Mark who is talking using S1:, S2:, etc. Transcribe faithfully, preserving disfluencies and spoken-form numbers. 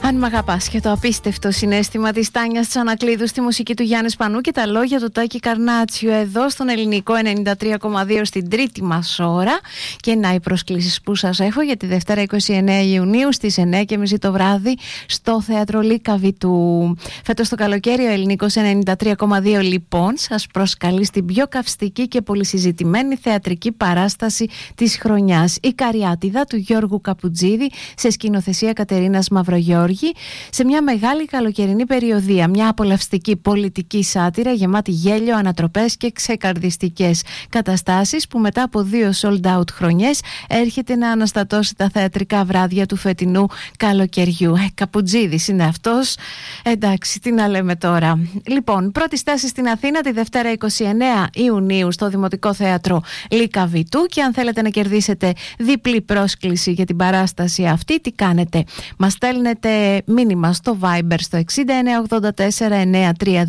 S1: Αν μ' αγαπάς και το απίστευτο συναίσθημα της Τάνιας Τσανακλείδου στη μουσική του Γιάννη Σπανού και τα λόγια του Τάκη Καρνάτσιου εδώ στον Ελληνικό ενενήντα τρία κόμμα δύο στην τρίτη μας ώρα. Και να οι προσκλήσεις που σας έχω για τη Δευτέρα είκοσι εννέα Ιουνίου στις εννέα και μισή το βράδυ στο Θέατρο Λίκα Βιτού. Φέτος το καλοκαίρι ο Ελληνικός ενενήντα τρία κόμμα δύο λοιπόν σας προσκαλεί στην πιο καυστική και πολυσυζητημένη θεατρική παράσταση της χρονιάς, η Καριάτιδα του Γιώργου Καπουτζίδη, σε σκηνοθεσία Κατερίνας Μαυρογιώργη, σε μια μεγάλη καλοκαιρινή περιοδία, μια απολαυστική πολιτική σάτυρα γεμάτη γέλιο, ανατροπές και ξεκαρδιστικές καταστάσεις που μετά από δύο sold out χρονιές έρχεται να αναστατώσει τα θεατρικά βράδια του φετινού καλοκαιριού. Ε, Καπουτζίδης είναι αυτός, εντάξει, τι να λέμε τώρα. Λοιπόν, πρώτη στάση στην Αθήνα τη Δευτέρα είκοσι εννέα Ιουνίου στο Δημοτικό Θέατρο Λίκα Βιτού, και αν θέλετε να κερδίσετε διπλή πρόσκληση για την παράσταση αυτή, τι κάνετε? Μας στέλνετε μήνυμα στο Viber στο εξήντα εννέα ογδόντα τέσσερα εννέα τρία